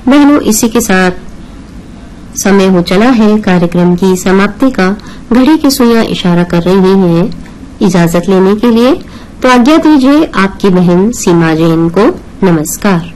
बहनों, इसी के साथ समय हो चला है कार्यक्रम की समाप्ति का। घड़ी की सुइयां इशारा कर रही हैं इजाजत लेने के लिए, तो आज्ञा दीजिए आपकी बहन सीमा जैन को। नमस्कार।